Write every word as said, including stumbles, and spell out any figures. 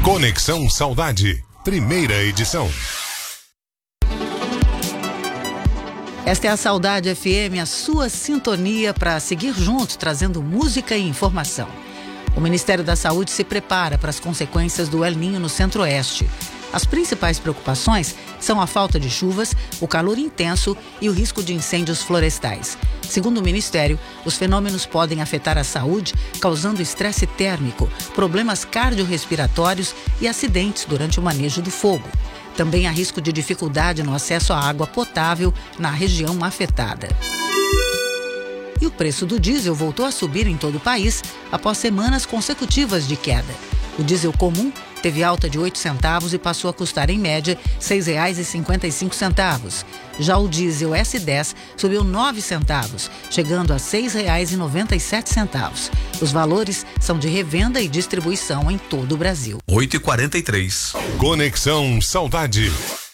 Conexão Saudade, primeira edição. Esta é a Saudade F M, a sua sintonia para seguir juntos, trazendo música e informação. O Ministério da Saúde se prepara para as consequências do El Niño no Centro-Oeste. As principais preocupações são a falta de chuvas, o calor intenso e o risco de incêndios florestais. Segundo o Ministério, os fenômenos podem afetar a saúde, causando estresse térmico, problemas cardiorrespiratórios e acidentes durante o manejo do fogo. Também há risco de dificuldade no acesso à água potável na região afetada. E o preço do diesel voltou a subir em todo o país após semanas consecutivas de queda. O diesel comum teve alta de oito centavos e passou a custar, em média, seis reais e cinquenta e cinco centavos. Já o diesel S dez subiu nove centavos, chegando a seis reais e noventa e sete centavos. Os valores são de revenda e distribuição em todo o Brasil. oito e quarenta e três. Conexão Saudade.